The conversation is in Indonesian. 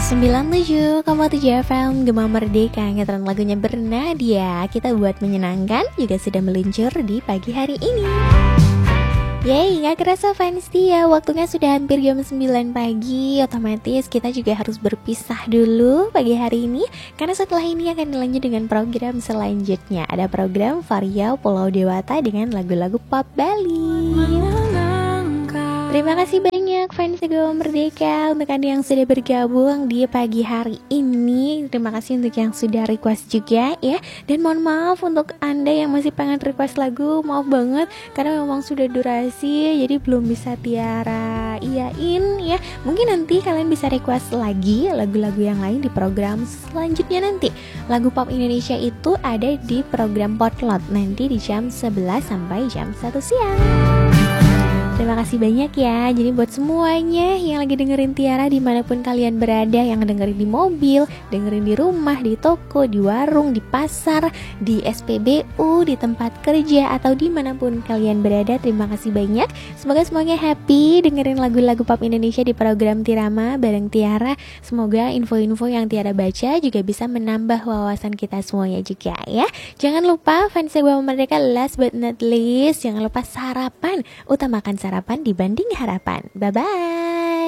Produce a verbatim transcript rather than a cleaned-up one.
sembilan puluh tujuh koma tujuh F M Gema Merdeka, ngetren lagunya Bernadia. Kita buat menyenangkan juga sudah meluncur di pagi hari ini. Yeay, gak kerasa fans dia, waktunya sudah hampir jam sembilan pagi. Otomatis kita juga harus berpisah dulu pagi hari ini, karena setelah ini akan dilanjut dengan program selanjutnya. Ada program Varia Pulau Dewata dengan lagu-lagu pop Bali. Terima kasih banyak fans Gema Merdeka untuk Anda yang sudah bergabung di pagi hari ini. Terima kasih untuk yang sudah request juga ya. Dan mohon maaf untuk Anda yang masih pengen request lagu, maaf banget karena memang sudah durasi, jadi belum bisa Tiara iyain ya. Mungkin nanti kalian bisa request lagi lagu-lagu yang lain di program selanjutnya nanti. Lagu pop Indonesia itu ada di program Potlot nanti di jam sebelas sampai jam satu siang. Terima kasih banyak ya. Jadi buat semuanya yang lagi dengerin Tiara dimanapun kalian berada, yang dengerin di mobil, dengerin di rumah, di toko, di warung, di pasar, di S P B U, di tempat kerja, atau dimanapun kalian berada, terima kasih banyak. Semoga semuanya happy dengerin lagu-lagu pop Indonesia di program Tirama bareng Tiara. Semoga info-info yang Tiara baca juga bisa menambah wawasan kita semuanya juga ya. Jangan lupa fans Gema Merdeka, last but not least, jangan lupa sarapan. Utamakan sarapan sarapan dibanding harapan. Bye-bye.